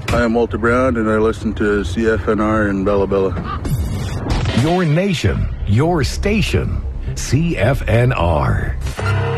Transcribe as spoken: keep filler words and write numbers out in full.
I am Walter Brown, and I listen to C F N R in Bella Bella. Your nation, your station, C F N R.